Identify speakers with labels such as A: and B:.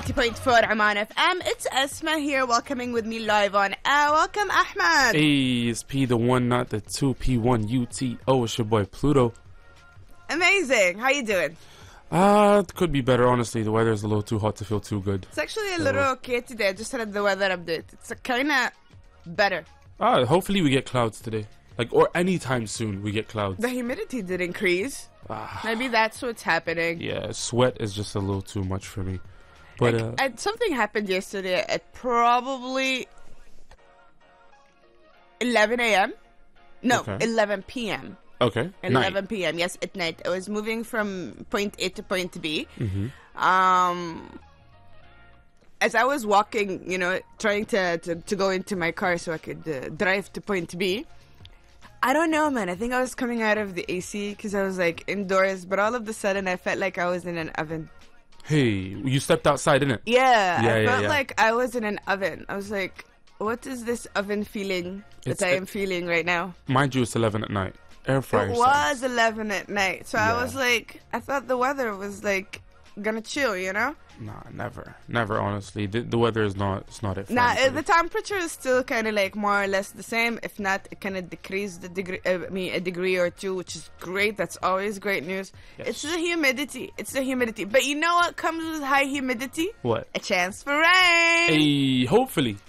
A: 90.4 Oman FM. It's Esma here, welcoming with me live on air. Welcome, Ahmed.
B: Hey, it's P the one, not the two. P1UTO. It's your boy Pluto.
A: Amazing. How you doing?
B: It could be better, honestly. The weather is a little too hot to feel too good.
A: It's actually a little okay today. I just had the weather update. It's kind of better.
B: Hopefully we get clouds today. Or anytime soon we get clouds.
A: The humidity did increase. Maybe that's what's happening.
B: Yeah, sweat is just a little too much for me. But
A: something happened yesterday at probably 11 a.m. No,
B: Okay.
A: 11 p.m.
B: okay.
A: 11 p.m. Yes, at night. I was moving from point A to point B.
B: Mm-hmm.
A: As I was walking, trying to go into my car so I could drive to point B, I don't know, man. I think I was coming out of the AC because I was indoors, but all of a sudden I felt like I was in an oven.
B: Hey, you stepped outside, didn't it?
A: Yeah, I
B: Yeah,
A: felt
B: yeah.
A: like I was in an oven. I was like, what is this oven feeling that I am feeling right now?
B: Mind you, it's 11 at night. Air fryer.
A: It was 11 at night, so I
B: Yeah.
A: was like, I thought the weather was gonna chill,
B: Nah, never. Honestly, the weather is not. It's not it. for
A: Nah,
B: anybody.
A: the temperature is still kind of more or less the same. If not, it kind of decreased the degree. A degree or two, which is great. That's always great news.
B: Yes.
A: It's the humidity. But you know what comes with high humidity?
B: What?
A: A chance for rain.
B: Hey, hopefully.